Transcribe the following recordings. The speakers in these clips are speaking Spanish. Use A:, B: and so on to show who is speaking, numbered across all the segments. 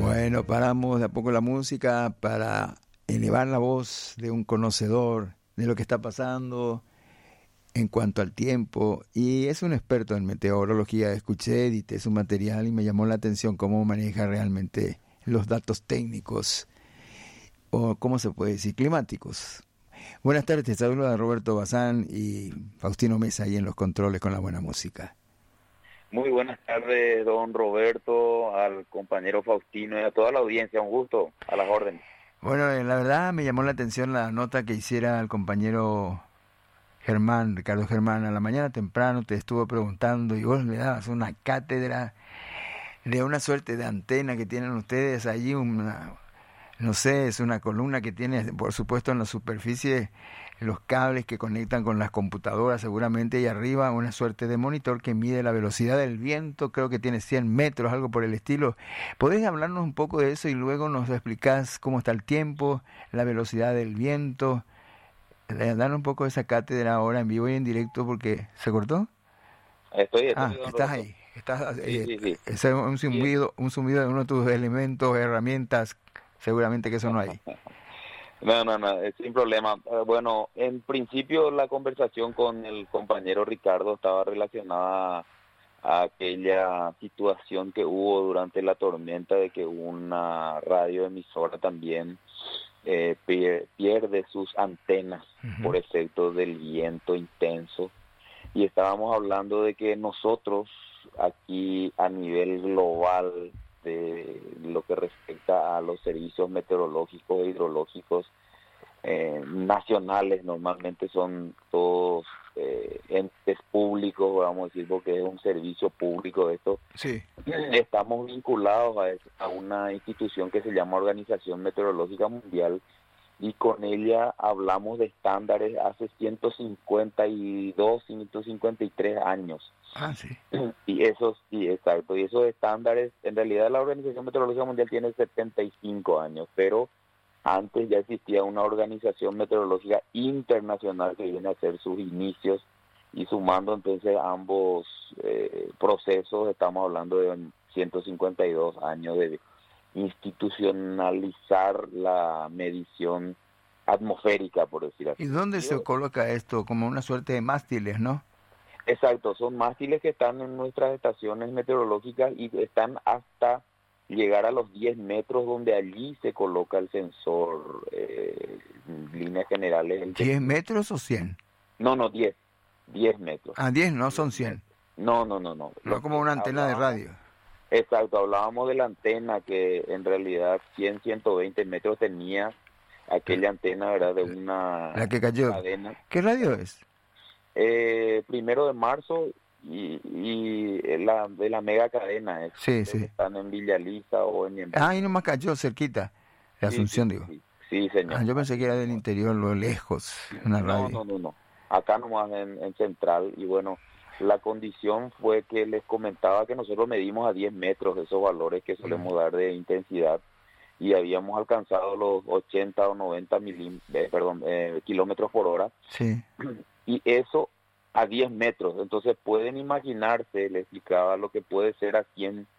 A: Bueno, paramos de a poco la música para elevar la voz de un conocedor de lo que está pasando en cuanto al tiempo, y es un experto en meteorología. Escuché, edité su material y me llamó la atención cómo maneja realmente los datos técnicos, o cómo se puede decir, climáticos. Buenas tardes, te saluda Roberto Bazán y Faustino Mesa ahí en los controles con la buena música.
B: Muy buenas tardes, don Roberto, al compañero Faustino y a toda la audiencia. Un gusto, a las órdenes.
A: Bueno, la verdad me llamó la atención la nota que hiciera el compañero Germán, Ricardo Germán. A la mañana temprano te estuvo preguntando y vos le dabas una cátedra de una suerte de antena que tienen ustedes allí, no sé, es una columna que tiene, por supuesto, en la superficie los cables que conectan con las computadoras seguramente, y arriba una suerte de monitor que mide la velocidad del viento, creo que tiene 100 metros, algo por el estilo. ¿Podés hablarnos un poco de eso y luego nos explicás cómo está el tiempo, la velocidad del viento? Dar un poco de esa cátedra ahora en vivo y en directo, porque ¿se cortó?
B: Estoy
A: Estás
B: Roberto.
A: ahí. Estás,
B: Sí.
A: ese es un zumbido de uno de tus elementos, herramientas, seguramente que eso no hay.
B: No, sin problema. Bueno, en principio la conversación con el compañero Ricardo estaba relacionada a aquella situación que hubo durante la tormenta, de que una radioemisora también pierde sus antenas por efecto del viento intenso, y estábamos hablando de que nosotros aquí a nivel global, de lo que respecta a los servicios meteorológicos e hidrológicos nacionales, normalmente son todos entes públicos, vamos a decir, porque es un servicio público esto.
A: Sí.
B: Estamos vinculados a una institución que se llama Organización Meteorológica Mundial, y con ella hablamos de estándares hace 152, 153 años.
A: Ah, sí.
B: Y esos estándares, en realidad la Organización Meteorológica Mundial tiene 75 años, pero antes ya existía una organización meteorológica internacional que viene a hacer sus inicios, y sumando entonces ambos procesos estamos hablando de 152 años de institucionalizar la medición atmosférica, por decir así.
A: ¿Y dónde se coloca esto? Como una suerte de mástiles, ¿no?
B: Exacto, son mástiles que están en nuestras estaciones meteorológicas y están hasta llegar a los 10 metros, donde allí se coloca el sensor, en líneas generales.
A: ¿10 metros o 100?
B: No, 10 metros.
A: Ah, 10, no son 100.
B: No.
A: No como una antena de radio.
B: Exacto, hablábamos de la antena que en realidad 120 metros tenía aquella antena, ¿verdad? De una
A: la que cayó.
B: cadena.
A: ¿Qué radio es?
B: 1 de marzo y de la mega cadena.
A: Sí.
B: Están en Villa Lisa o en...
A: Ahí nomás cayó, cerquita. De Asunción, digo.
B: Sí, señor.
A: Yo pensé que era del interior, lo lejos, una radio.
B: No. Acá nomás en Central. Y bueno, la condición fue que les comentaba que nosotros medimos a 10 metros esos valores que solemos dar de intensidad, y habíamos alcanzado los 80 o 90 kilómetros por hora.
A: Sí.
B: Y eso a 10 metros. Entonces pueden imaginarse, le explicaba, lo que puede ser a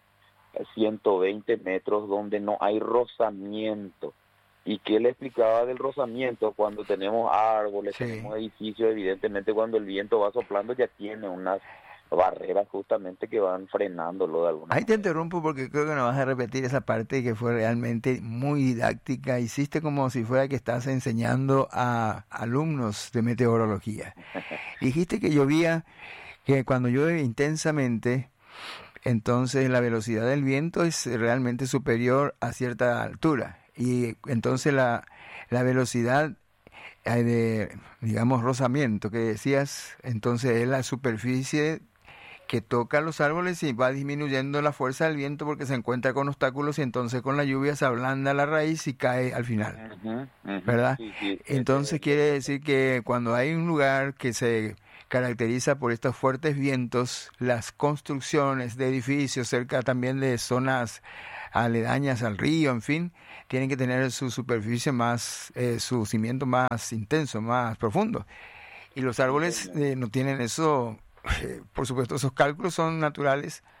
B: 120 metros donde no hay rozamiento. ¿Y qué le explicaba del rozamiento? Cuando tenemos árboles, tenemos edificios, evidentemente cuando el viento va soplando ya tiene unas barreras justamente que van frenándolo de alguna manera.
A: Ahí te interrumpo porque creo que no vas a repetir esa parte que fue realmente muy didáctica. Hiciste como si fuera que estás enseñando a alumnos de meteorología. Dijiste que llovía, que cuando llueve intensamente, entonces la velocidad del viento es realmente superior a cierta altura. Y entonces la velocidad de, digamos, rozamiento que decías, entonces es la superficie que toca los árboles y va disminuyendo la fuerza del viento porque se encuentra con obstáculos, y entonces con la lluvia se ablanda la raíz y cae al final, ¿verdad?
B: Sí.
A: Entonces quiere decir que cuando hay un lugar que se caracteriza por estos fuertes vientos, las construcciones de edificios cerca también de zonas aledañas al río, en fin, tienen que tener su superficie más, su cimiento más intenso, más profundo. Y los árboles no tienen eso. Por supuesto, esos cálculos son naturales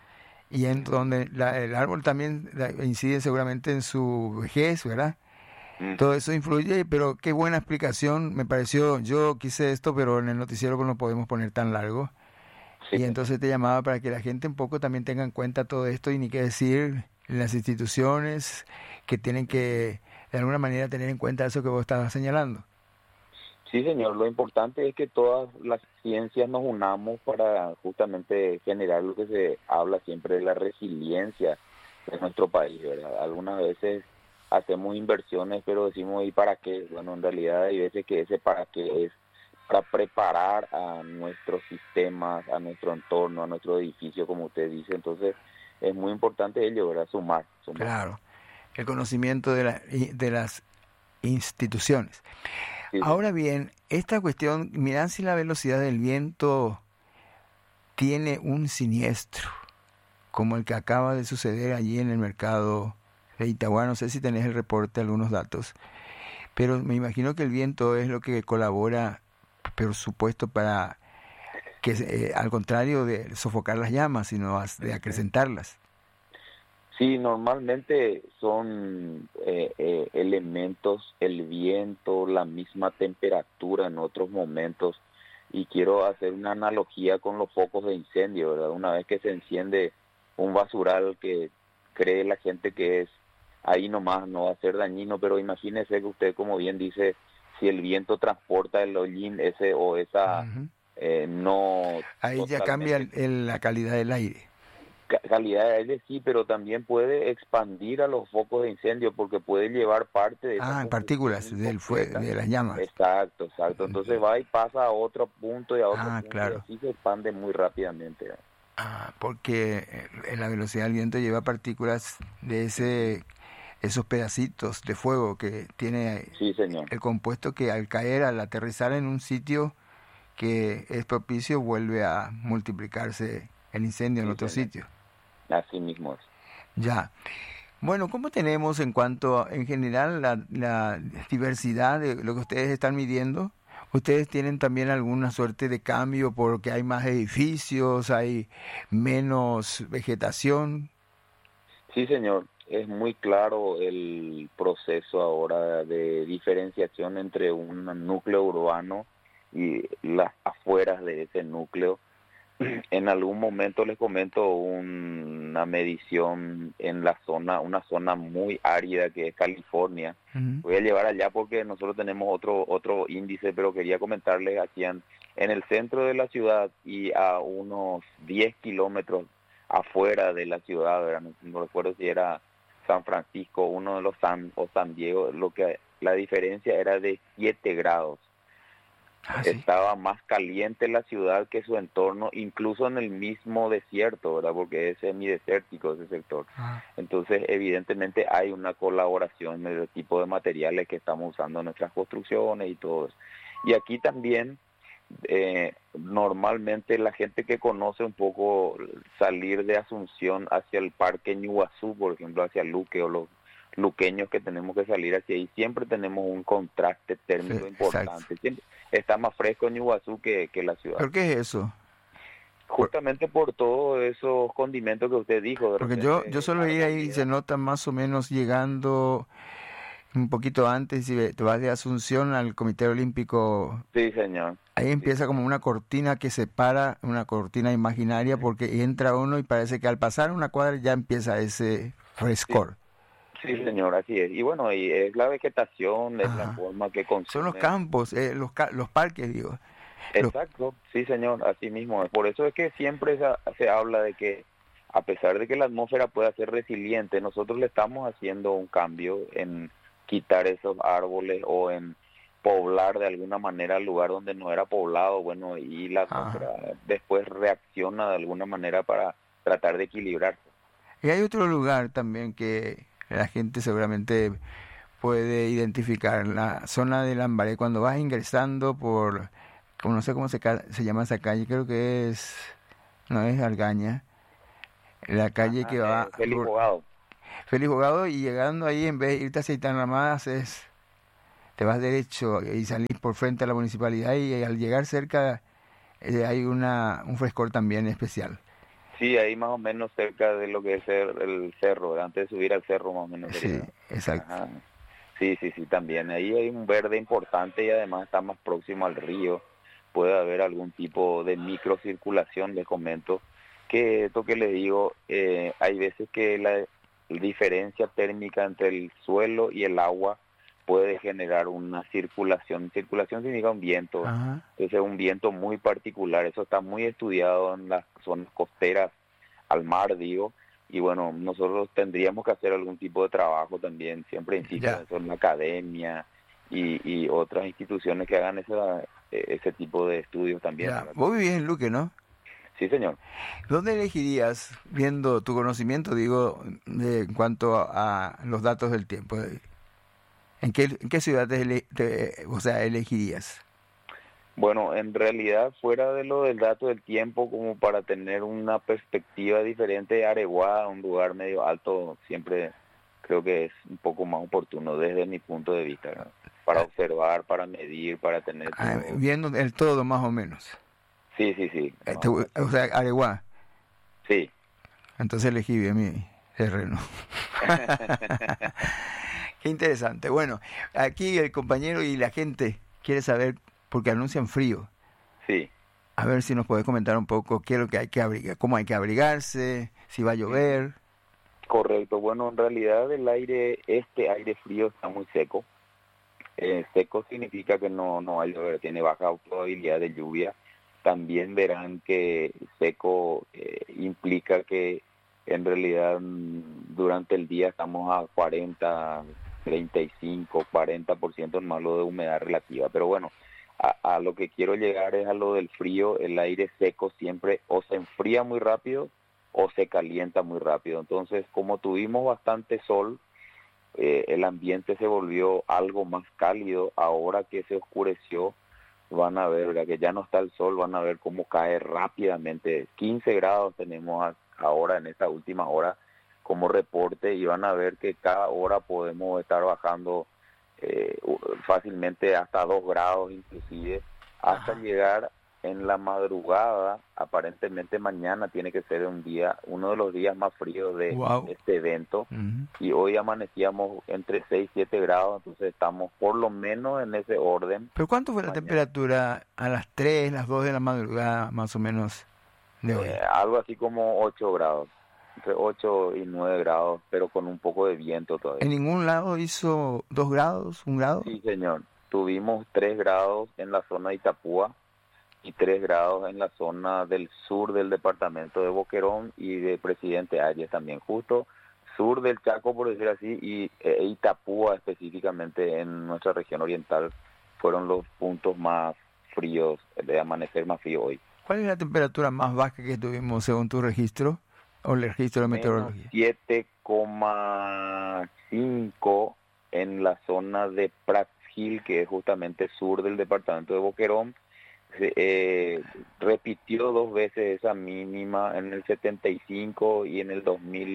A: y en donde el árbol también incide seguramente en su vejez, ¿verdad? Todo eso influye, pero qué buena explicación me pareció. Yo quise esto, pero en el noticiero no podemos poner tan largo.
B: Sí,
A: Y entonces te llamaba para que la gente un poco también tenga en cuenta todo esto y ni qué decir, las instituciones que tienen que de alguna manera tener en cuenta eso que vos estabas señalando.
B: sí, señor. Lo importante es que todas las ciencias nos unamos para justamente generar lo que se habla siempre de la resiliencia de nuestro país, ¿verdad? Algunas veces hacemos inversiones, pero decimos, ¿y para qué? Bueno, en realidad hay veces que ese para qué es para preparar a nuestros sistemas, a nuestro entorno, a nuestro edificio, como usted dice. Entonces, es muy importante ello, ¿verdad? Sumar.
A: Claro, el conocimiento de las instituciones.
B: Sí,
A: Ahora bien, esta cuestión, mirá si la velocidad del viento tiene un siniestro, como el que acaba de suceder allí en el mercado de Itagua. No sé si tenés el reporte, algunos datos, pero me imagino que el viento es lo que colabora, por supuesto, para que, al contrario de sofocar las llamas, sino de acrecentarlas.
B: Sí, normalmente son elementos, el viento, la misma temperatura en otros momentos. Y quiero hacer una analogía con los focos de incendio, ¿verdad? Una vez que se enciende un basural que cree la gente que es ahí nomás, no va a ser dañino, pero imagínese que usted, como bien dice, si el viento transporta el hollín ese o esa
A: Ujú.
B: no
A: Ahí ya cambia
B: totalmente
A: la calidad del aire.
B: calidad de aire, sí, pero también puede expandir a los focos de incendio porque puede llevar parte de esa combustión
A: Partículas
B: incompleta.
A: de las llamas.
B: Exacto, exacto. Entonces va y pasa a otro punto y a otro punto y
A: Claro.
B: así se expande muy rápidamente.
A: Porque en la velocidad del viento lleva partículas de esos pedacitos de fuego que tiene
B: Sí, señor.
A: el compuesto que al caer, al aterrizar en un sitio que es propicio, vuelve a multiplicarse el incendio en
B: Sí,
A: otro
B: señor.
A: sitio.
B: Así mismo es.
A: Ya. Bueno, ¿cómo tenemos en cuanto, en general, la diversidad de lo que ustedes están midiendo? ¿Ustedes tienen también alguna suerte de cambio porque hay más edificios, hay menos vegetación?
B: Sí, señor. Es muy claro el proceso ahora de diferenciación entre un núcleo urbano y las afueras de ese núcleo. En algún momento les comento una medición en la zona, una zona muy árida que es California.
A: Ujú.
B: Voy a llevar allá porque nosotros tenemos otro índice, pero quería comentarles aquí en el centro de la ciudad y a unos 10 kilómetros afuera de la ciudad, ¿verdad? No recuerdo si era San Francisco, uno de los o San Diego, la diferencia era de 7 grados.
A: Sí.
B: Estaba más caliente la ciudad que su entorno, incluso en el mismo desierto, ¿verdad? Porque es semidesértico ese sector. Entonces, evidentemente hay una colaboración en el tipo de materiales que estamos usando en nuestras construcciones y todo eso. Y aquí también, normalmente la gente que conoce un poco salir de Asunción hacia el parque Ñuazú, por ejemplo, hacia Luque o los luqueños que tenemos que salir hacia ahí, siempre tenemos un contraste
A: Sí,
B: térmico
A: exacto.
B: importante. Siempre está más fresco en Iguazú que la ciudad.
A: ¿Pero qué es eso?
B: Justamente por todos esos condimentos que usted dijo, de
A: Porque yo
B: repente
A: solo ir ahí se
B: arboleda.
A: nota más o menos llegando un poquito antes, si te vas de Asunción al Comité Olímpico.
B: Sí, señor.
A: Ahí
B: Sí,
A: empieza como
B: señor.
A: una cortina que separa, una cortina imaginaria, porque entra uno y parece que al pasar una cuadra ya empieza ese
B: Sí,
A: frescor.
B: sí, señor, así es. Y bueno, y es la vegetación, es la
A: Ajá.
B: forma que
A: Son los
B: consume.
A: campos, los parques, digo. Los,
B: Exacto, sí, señor, así mismo es. Por eso es que siempre se habla de que, a pesar de que la atmósfera pueda ser resiliente, nosotros le estamos haciendo un cambio en quitar esos árboles o en poblar de alguna manera el lugar donde no era poblado, bueno, y la atmósfera
A: ajá.
B: después reacciona de alguna manera para tratar de equilibrarse.
A: Y hay otro lugar también que la gente seguramente puede identificar, la zona de Lambaré, cuando vas ingresando por, como no sé cómo se llama esa calle, creo que es, no es Argaña, la calle
B: Ajá,
A: que va
B: Félix
A: por
B: Jugado.
A: Félix Jugado, y llegando ahí, en vez de irte hacia Itanramadas, te vas derecho y salís por frente a la municipalidad, y al llegar cerca hay un frescor también especial.
B: Sí, ahí más o menos cerca de lo que es el cerro, ¿verdad? Antes de subir al cerro más o menos.
A: Sí, exacto.
B: Ajá. Sí, sí, sí, también. Ahí hay un verde importante y además está más próximo al río. Puede haber algún tipo de microcirculación, les comento. Que esto que les digo, hay veces que la diferencia térmica entre el suelo y el agua puede generar una circulación. Circulación significa un viento.
A: Ajá.
B: Entonces es un viento muy particular. Eso está muy estudiado en las zonas costeras al mar, digo. Y bueno, nosotros tendríamos que hacer algún tipo de trabajo también, siempre insisto,
A: Ya.
B: en una academia y otras instituciones que hagan ese tipo de estudios también,
A: Ya.
B: ¿verdad?
A: Vos vivís en Luque, ¿no?
B: Sí, señor.
A: ¿Dónde elegirías, viendo tu conocimiento, digo, en cuanto a los datos del tiempo? ¿En qué ciudad o sea, elegirías?
B: Bueno, en realidad, fuera de lo del dato del tiempo, como para tener una perspectiva diferente, Areguá, un lugar medio alto, siempre creo que es un poco más oportuno desde mi punto de vista, ¿verdad? Para
A: Ah,
B: observar, para medir, para tener todo.
A: Viendo el todo más o menos.
B: Sí, sí, sí, más o menos.
A: O sea, Areguá.
B: Sí.
A: Entonces elegí bien mi terreno. Qué interesante. Bueno, aquí el compañero y la gente quiere saber, porque anuncian frío.
B: Sí.
A: A ver si nos puede comentar un poco qué es lo que hay que abrigar, cómo hay que abrigarse, si va a llover.
B: Correcto. Bueno, en realidad este aire frío está muy seco. Seco significa que no va a llover, tiene baja probabilidad de lluvia. También verán que seco implica que en realidad durante el día estamos a 40, 35, 40% más lo de humedad relativa. Pero bueno, a lo que quiero llegar es a lo del frío. El aire seco siempre o se enfría muy rápido o se calienta muy rápido. Entonces, como tuvimos bastante sol, el ambiente se volvió algo más cálido. Ahora que se oscureció, van a ver, ¿verdad? Que ya no está el sol, van a ver cómo cae rápidamente. 15 grados tenemos ahora en esta última hora como reporte, y van a ver que cada hora podemos estar bajando fácilmente hasta 2 grados inclusive, hasta llegar en la madrugada. Aparentemente mañana tiene que ser uno de los días más fríos de
A: Wow.
B: este evento.
A: Uh-huh.
B: Y hoy amanecíamos entre 6 y 7 grados, entonces estamos por lo menos en ese orden.
A: ¿Pero cuánto fue la
B: Mañana,
A: temperatura a las 3, las 2 de la madrugada, más o menos, de hoy?
B: algo así como 8 grados, entre 8 y 9 grados, pero con un poco de viento todavía.
A: ¿En ningún lado hizo 2 grados, 1 grado?
B: Sí, señor. Tuvimos 3 grados en la zona de Itapúa y 3 grados en la zona del sur del departamento de Boquerón y de Presidente Ayes también, justo sur del Chaco, por decir así, y Itapúa específicamente en nuestra región oriental fueron los puntos más fríos, de amanecer más frío hoy.
A: ¿Cuál es la temperatura más baja que tuvimos según tu registro o el registro de
B: Menos
A: meteorología?
B: 7,5 en la zona de Prats Hill, que es justamente sur del departamento de Boquerón. Repitió 2 veces esa mínima en el 75 y en el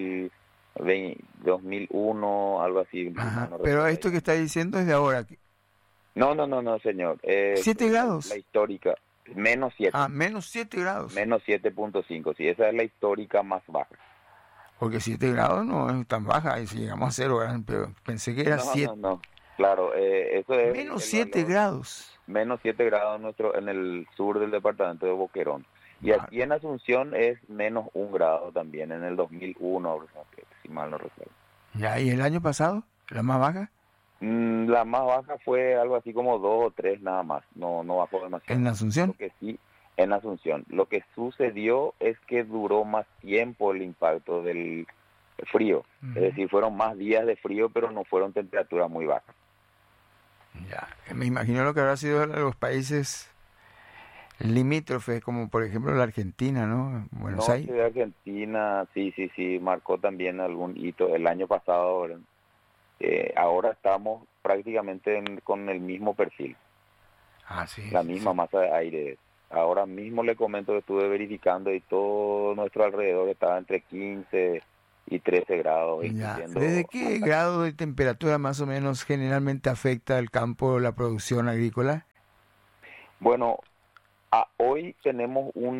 B: 2001, algo así.
A: Ajá.
B: No
A: Pero
B: recuerdo
A: esto
B: bien.
A: que está diciendo es de ahora.
B: No, señor.
A: 7 grados.
B: La histórica, menos 7.
A: Ah, menos 7 grados.
B: Menos 7,5, sí, esa es la histórica más baja.
A: Porque 7 grados no es tan baja, y si llegamos a 0, pero pensé que era 7.
B: No. Claro, eso es
A: Menos
B: el
A: 7
B: valor.
A: grados.
B: Menos 7 grados en el sur del departamento de Boquerón. Y aquí en Asunción es menos 1 grado también, en el 2001, si mal no recuerdo.
A: Ya, ¿y el año pasado? ¿La más baja?
B: La más baja fue algo así como 2 o 3 nada más, no bajó demasiado.
A: ¿En Asunción?
B: Lo que sí, en Asunción. Lo que sucedió es que duró más tiempo el impacto del frío.
A: Uh-huh.
B: Es decir, fueron más días de frío, pero no fueron temperaturas muy bajas.
A: Ya, me imagino lo que habrá sido los países limítrofes, como por ejemplo la Argentina, ¿no? Buenos Aires.
B: De Argentina, sí, marcó también algún hito el año pasado. Ahora estamos prácticamente con el mismo perfil, la misma masa de aire. Ahora mismo le comento que estuve verificando y todo nuestro alrededor estaba entre 15 y 13 grados.
A: ¿Desde qué grado de temperatura más o menos generalmente afecta el campo, la producción agrícola?
B: Bueno, hoy tenemos un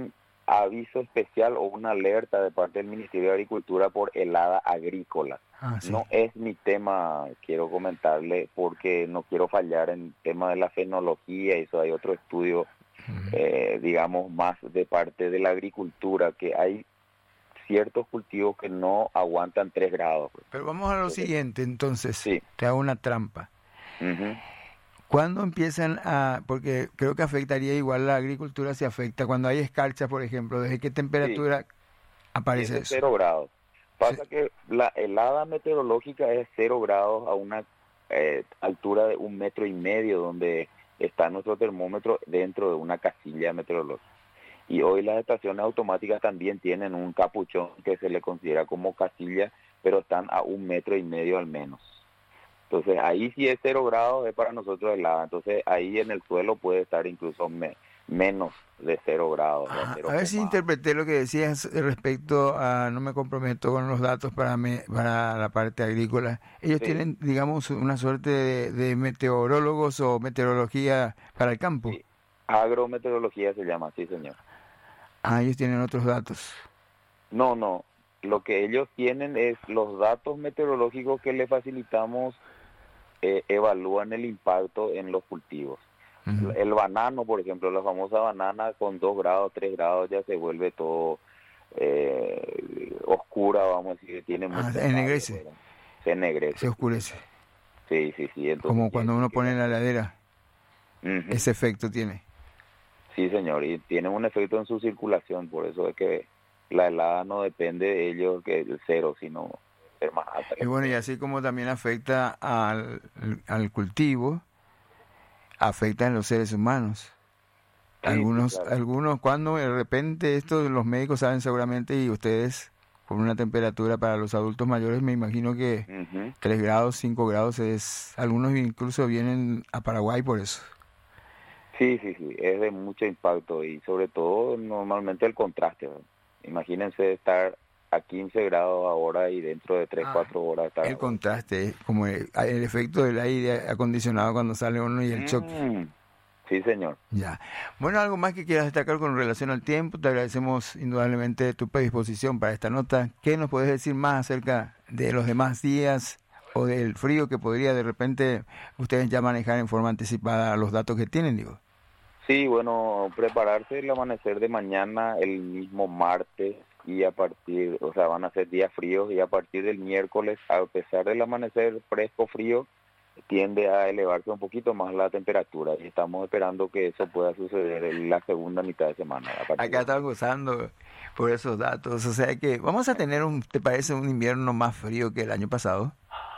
B: aviso especial o una alerta de parte del Ministerio de Agricultura por helada agrícola.
A: Sí.
B: No es mi tema, quiero comentarle, porque no quiero fallar en el tema de la fenología, eso hay otro estudio, digamos, más de parte de la agricultura, que hay ciertos cultivos que no aguantan 3 grados.
A: Pero vamos a lo siguiente, entonces,
B: sí.
A: Te hago una trampa. ¿Cuándo empiezan a...? Porque creo que afectaría igual la agricultura, se afecta cuando hay escarcha, por ejemplo. ¿Desde qué temperatura aparece eso?
B: 0 grados. Pasa que la helada meteorológica es 0 grados a una altura de 1,5 metros, donde está nuestro termómetro dentro de una casilla meteorológica. Y hoy las estaciones automáticas también tienen un capuchón que se le considera como casilla, pero están a 1,5 metros al menos. Entonces ahí si es 0 grados es para nosotros helada. Entonces ahí en el suelo puede estar incluso menos de 0 grados.
A: A ver si interpreté lo que decías respecto a, no me comprometo con los datos para la parte agrícola. Ellos tienen, digamos, una suerte de meteorólogos o meteorología para el campo.
B: Sí. Agrometeorología se llama, sí señor.
A: Ellos tienen otros datos.
B: No. Lo que ellos tienen es los datos meteorológicos que le facilitamos, evalúan el impacto en los cultivos. El banano, por ejemplo, la famosa banana con 2 grados, 3 grados ya se vuelve todo oscura, vamos a decir, tiene mucho.
A: Se ennegrece.
B: Se ennegrece.
A: Se oscurece.
B: Sí. Entonces,
A: como cuando uno pone en la heladera. Ese efecto tiene.
B: Sí, señor, y tiene un efecto en su circulación, por eso es que la helada no depende de ellos que el cero, sino ser más alta.
A: Y bueno, y así como también afecta al cultivo, afecta en los seres humanos. Sí, algunos cuando de repente esto los médicos saben seguramente, y ustedes con una temperatura para los adultos mayores me imagino que 3 grados, 5 grados algunos incluso vienen a Paraguay por eso.
B: Sí, es de mucho impacto y sobre todo normalmente el contraste, ¿verdad? Imagínense estar a 15 grados ahora y dentro de 3, 4 horas estar...
A: El contraste, como el efecto del aire acondicionado cuando sale uno y el choque.
B: Sí, señor.
A: Ya. Bueno, algo más que quieras destacar con relación al tiempo. Te agradecemos indudablemente tu predisposición para esta nota. ¿Qué nos puedes decir más acerca de los demás días o del frío que podría de repente ustedes ya manejar en forma anticipada los datos que tienen, digo?
B: Sí, bueno, prepararse el amanecer de mañana, el mismo martes, y van a ser días fríos, y a partir del miércoles, a pesar del amanecer fresco, frío, tiende a elevarse un poquito más la temperatura, y estamos esperando que eso pueda suceder en la segunda mitad de semana.
A: Acá estamos gozando por esos datos, o sea que vamos a tener ¿te parece un invierno más frío que el año pasado?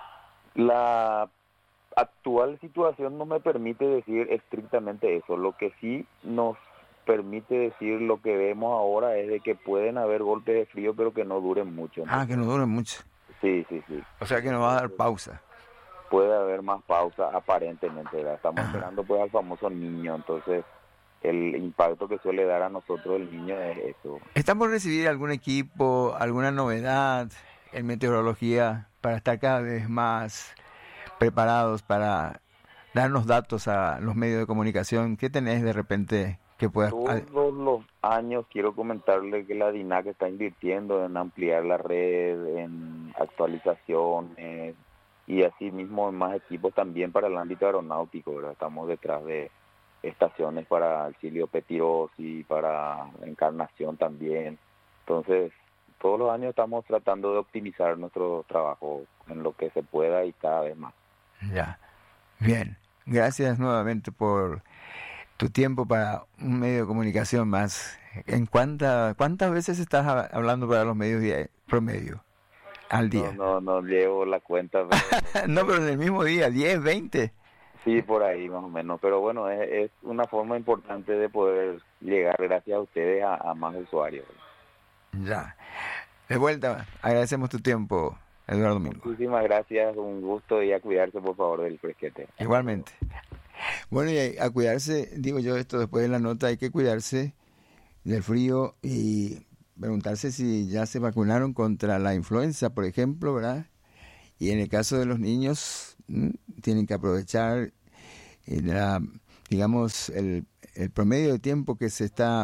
B: La actual situación no me permite decir estrictamente eso. Lo que sí nos permite decir lo que vemos ahora es de que pueden haber golpes de frío, pero que no duren mucho.
A: Entonces, que no duren mucho.
B: Sí.
A: O sea que nos va a dar pausa.
B: Puede haber más pausa aparentemente, ¿verdad? Estamos esperando pues al famoso niño, entonces el impacto que suele dar a nosotros el niño es eso.
A: ¿Estamos por recibir algún equipo, alguna novedad en meteorología para estar cada vez más preparados para darnos datos a los medios de comunicación? ¿Qué tenés de repente que puedas...?
B: Todos los años quiero comentarle que la DINAC está invirtiendo en ampliar la red, en actualizaciones y así mismo en más equipos también para el ámbito aeronáutico, ¿verdad? Estamos detrás de estaciones para Auxilio Petirosi, para Encarnación también. Entonces, todos los años estamos tratando de optimizar nuestro trabajo en lo que se pueda y cada vez más.
A: Ya, bien. Gracias nuevamente por tu tiempo para un medio de comunicación más. ¿Cuántas veces estás hablando para los medios promedio al día?
B: No llevo la cuenta. Pero...
A: No, pero en el mismo día, 10, 20.
B: Sí, por ahí más o menos. Pero bueno, es una forma importante de poder llegar, gracias a ustedes, a más usuarios.
A: Ya. De vuelta, agradecemos tu tiempo, Eduardo Domingo.
B: Muchísimas gracias, un gusto, y a cuidarse por favor del fresquete.
A: Igualmente. Bueno, y a cuidarse, digo yo esto después de la nota, hay que cuidarse del frío y preguntarse si ya se vacunaron contra la influenza, por ejemplo, ¿verdad? Y en el caso de los niños, tienen que aprovechar digamos, el promedio de tiempo que se está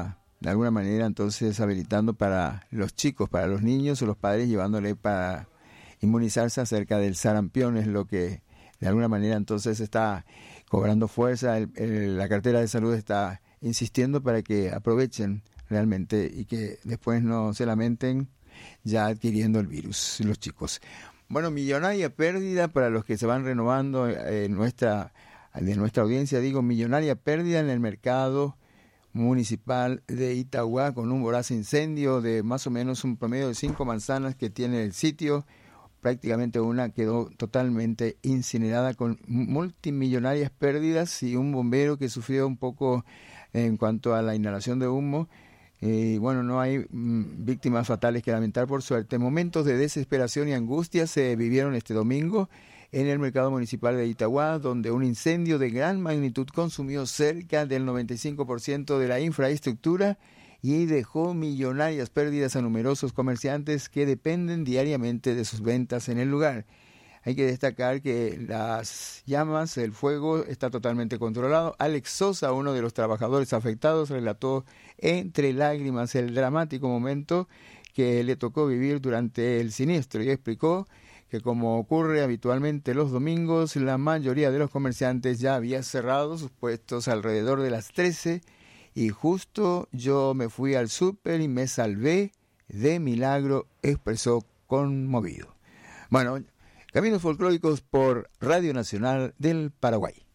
A: de alguna manera entonces habilitando para los chicos, para los niños o los padres, llevándole para inmunizarse acerca del sarampión, es lo que de alguna manera entonces está cobrando fuerza. La cartera de salud está insistiendo para que aprovechen realmente y que después no se lamenten ya adquiriendo el virus los chicos. Bueno, millonaria pérdida para los que se van renovando de nuestra audiencia, digo, millonaria pérdida en el mercado municipal de Itauguá con un voraz incendio de más o menos un promedio de 5 manzanas que tiene el sitio. Prácticamente una quedó totalmente incinerada con multimillonarias pérdidas y un bombero que sufrió un poco en cuanto a la inhalación de humo. Bueno, no hay víctimas fatales que lamentar, por suerte. Momentos de desesperación y angustia se vivieron este domingo en el mercado municipal de Itauguá, donde un incendio de gran magnitud consumió cerca del 95% de la infraestructura y dejó millonarias pérdidas a numerosos comerciantes que dependen diariamente de sus ventas en el lugar. Hay que destacar que las llamas, el fuego está totalmente controlado. Alex Sosa, uno de los trabajadores afectados, relató entre lágrimas el dramático momento que le tocó vivir durante el siniestro y explicó que, como ocurre habitualmente los domingos, la mayoría de los comerciantes ya había cerrado sus puestos alrededor de las 13 y justo yo me fui al súper y me salvé de milagro, expresó conmovido. Bueno, Caminos Folclóricos por Radio Nacional del Paraguay.